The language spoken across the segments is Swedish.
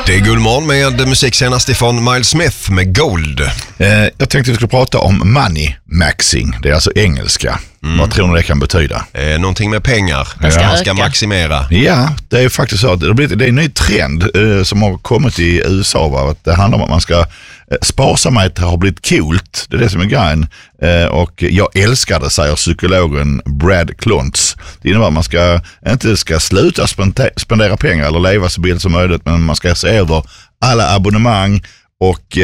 Det är Guldmorgon med musik senast ifrån Miles Smith med Gold. Jag tänkte vi skulle prata om money maxing. Det är alltså engelska. Vad tror ni det kan betyda? Någonting med pengar. Man ska maximera. Ja, det är faktiskt så att det är en ny trend som har kommit i USA. Va? Att det handlar om att man ska sparsamhet har blivit coolt. Det är det som är grejen. Och jag älskar det, säger psykologen Brad Klontz. Det innebär att man inte ska sluta spendera pengar eller leva så billigt som möjligt, men man ska se över alla abonnemang. Och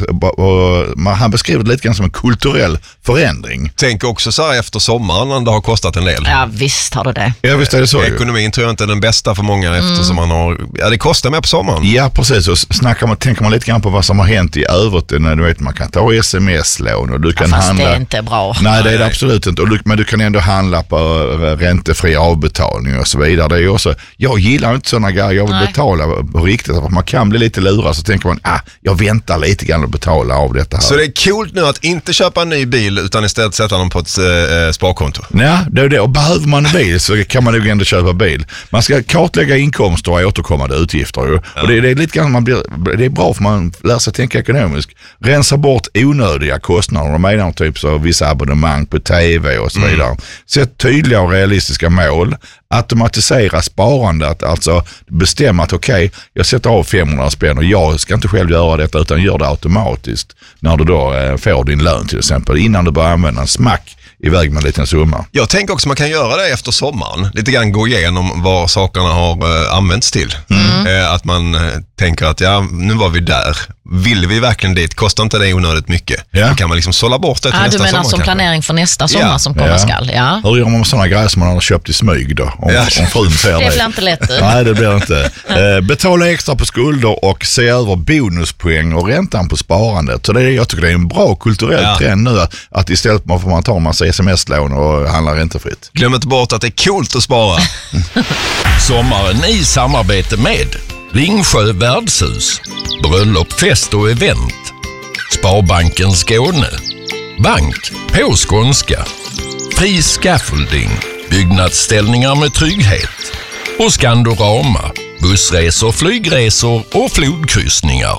han beskriver det lite grann som en kulturell förändring. Tänk också så här efter sommaren när det har kostat en del. Ja, visst har det. Ja, visst är det så. Ekonomin tror jag inte är den bästa för många eftersom man har... Ja, det kostar mer på sommaren. Ja, precis. Och tänker man lite grann på vad som har hänt i övrigt. När du vet, man kan ta sms-lån och du kan fast handla... det är inte bra. Nej, det är det absolut inte. Men du kan ändå handla på räntefri avbetalning och så vidare. Det är också... Jag gillar inte sådana grejer. Jag vill betala på riktigt. För man kan bli lite lurad, så tänker man, jag väntar lite grann och betala av detta här. Så det är coolt nu att inte köpa en ny bil utan istället sätta dem på ett sparkonto. Ja, det är det. Och behöver man en bil så kan man nog ändå köpa bil. Man ska kartlägga inkomster och återkommande utgifter. Ja. Och det är lite grann det är bra för man lär sig tänka ekonomiskt. Rensa bort onödiga kostnader. De menar typ så vissa abonnemang på tv och så vidare. Sätt tydliga och realistiska mål. Automatisera sparandet, alltså bestämma att okej, jag sätter av 500 spänn och jag ska inte själv göra detta utan gör det automatiskt när du då får din lön till exempel, innan du börjar använda en smack iväg med en liten summa. Jag tänker också man kan göra det efter sommaren. Lite grann gå igenom vad sakerna har använts till. Att man tänker att nu var vi där. Vill vi verkligen dit? Kostar inte det onödigt mycket? Ja. Då kan man liksom sålla bort det till nästa sommar. Du menar som planering för nästa sommar som kommer skall? Ja. Hur gör man med sådana grejer som man har köpt i smyg då? Om frun ser det blir inte lätt. Nej, det blir inte. Betala extra på skulder och se över bonuspoäng och räntan på sparandet. Så jag tycker det är en bra kulturell trend nu att istället får man ta en massa sms-lån och handla räntefritt. Glöm inte bort att det är coolt att spara. Sommaren i samarbete med Ringsjö värdshus, bröllop, fest och event, Sparbanken Skåne, bank på skånska, Fri Scaffolding, byggnadsställningar med trygghet och Skandorama, bussresor, flygresor och flodkryssningar.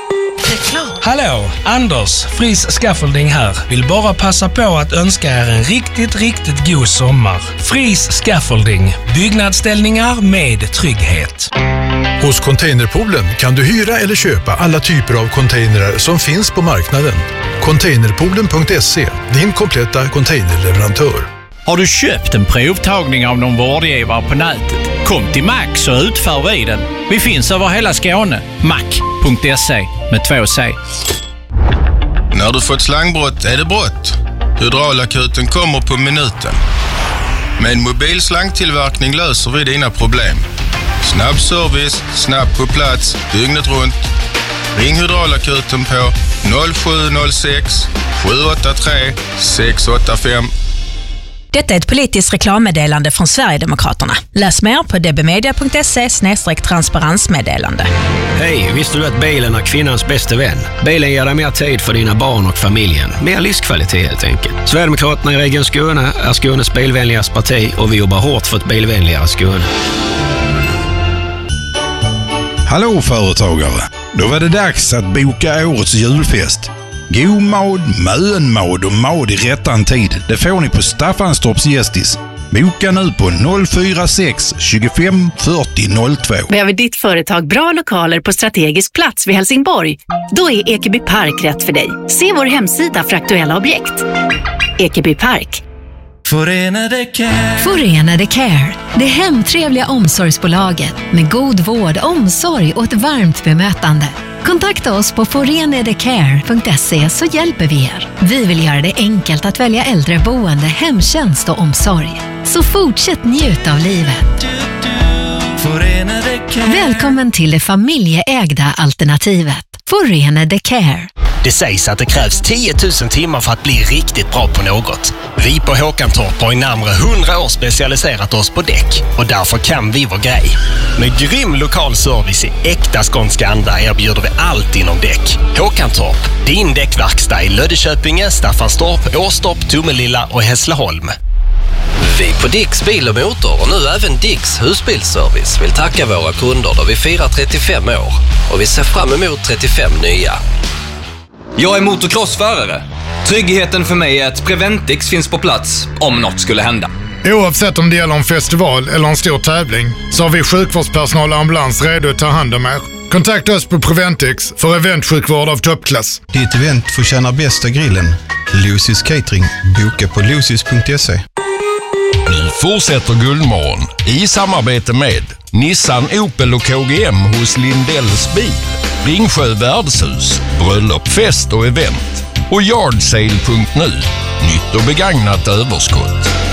Hallå, Anders, Fris Scaffolding här. Vill bara passa på att önska er en riktigt, riktigt god sommar. Fris Scaffolding, byggnadsställningar med trygghet. Hos Containerpoolen kan du hyra eller köpa alla typer av containrar som finns på marknaden. Containerpoolen.se, din kompletta containerleverantör. Har du köpt en provtagning av någon vårdgivare på nätet? Kom till Max och utför vi den. Vi finns över hela Skåne. Mac.se med 2 C. När du fått slangbrott är det brott. Hydraulakuten kommer på minuten. Med en mobil slangtillverkning löser vi dina problem. Snabb service, snabbt på plats, dygnet runt. Ring Hydraulakuten på 0706 783 685. Detta är ett politiskt reklammeddelande från Sverigedemokraterna. Läs mer på dbmedia.se/transparensmeddelande. Hej, visste du att bilen är kvinnans bästa vän? Bilen ger dig mer tid för dina barn och familjen. Mer livskvalitet helt enkelt. Sverigedemokraterna i Region Skåne är Skånes bilvänligaste parti och vi jobbar hårt för ett bilvänligare Skåne. Hallå företagare! Då var det dags att boka årets julfest. God mad, mönmad och mad i rättan tid. Det får ni på Staffanstorps Gästis. Boka nu på 046 25 40 02. Behöver ditt företag bra lokaler på strategisk plats vid Helsingborg? Då är Ekeby Park rätt för dig. Se vår hemsida för aktuella objekt. Ekeby Park. Förenade Care. Förenade Care. Det hemtrevliga omsorgsbolaget med god vård, omsorg och ett varmt bemötande. Kontakta oss på forenadecare.se så hjälper vi er. Vi vill göra det enkelt att välja äldreboende, hemtjänst och omsorg. Så fortsätt njuta av livet. Välkommen till det familjeägda alternativet. Förenade Care. Det sägs att det krävs 10 000 timmar för att bli riktigt bra på något. Vi på Håkantorp har i närmare 100 år specialiserat oss på däck och därför kan vi vår grej. Med grym lokal service i äkta skånska anda erbjuder vi allt inom däck. Håkantorp, din däckverkstad i Löddeköpinge, Staffanstorp, Åstorp, Tomelilla och Hässleholm. Vi på Dicks Bil och Motor och nu även Dicks Husbilsservice vill tacka våra kunder då vi firar 35 år och vi ser fram emot 35 nya. Jag är motocrossförare. Tryggheten för mig är att Preventix finns på plats om något skulle hända. Oavsett om det gäller en festival eller en stor tävling så har vi sjukvårdspersonal och ambulans redo att ta hand om er. Kontakta oss på Preventix för eventsjukvård av toppklass. Ditt event förtjänar bästa grillen. Lucy's Catering. Boka på lucys.se. Nu fortsätter Guldmorgon i samarbete med Nissan, Opel och KGM hos Lindells bil, Ringsjö värdshus, bröllop, fest och event och yardsale.nu. Nytt och begagnat överskott.